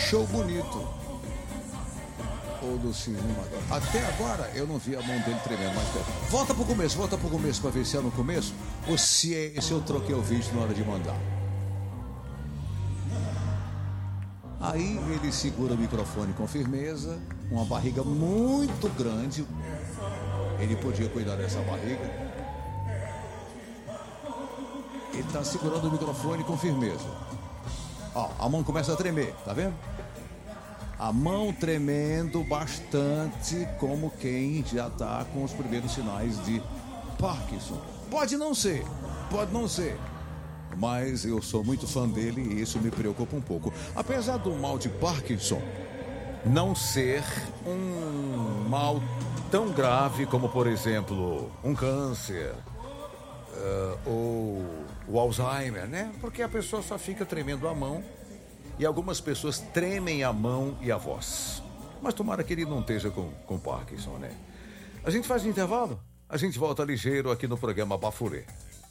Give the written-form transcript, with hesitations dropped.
show bonito. O do Cisne Mador. Até agora eu não vi a mão dele tremendo, mas volta pro começo pra ver se é no começo ou se eu troquei o vídeo na hora de mandar. Aí ele segura o microfone com firmeza, uma barriga muito grande. Ele podia cuidar dessa barriga. Ele tá segurando o microfone com firmeza. Ó, a mão começa a tremer, tá vendo? A mão tremendo bastante, como quem já tá com os primeiros sinais de Parkinson. Pode não ser, mas eu sou muito fã dele e isso me preocupa um pouco. Apesar do mal de Parkinson não ser um mal tão grave como, por exemplo, um câncer ou o Alzheimer, né? Porque a pessoa só fica tremendo a mão e algumas pessoas tremem a mão e a voz. Mas tomara que ele não esteja com Parkinson, né? A gente faz um intervalo, a gente volta ligeiro aqui no programa Bafurê.